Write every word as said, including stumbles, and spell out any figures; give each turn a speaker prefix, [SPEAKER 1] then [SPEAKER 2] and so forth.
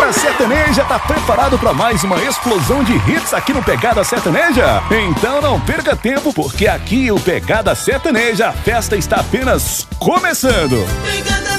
[SPEAKER 1] Pegada Sertaneja tá preparado para mais uma explosão de hits aqui no Pegada Sertaneja? Então não perca tempo, porque aqui o Pegada Sertaneja, a festa está apenas começando.
[SPEAKER 2] Pegada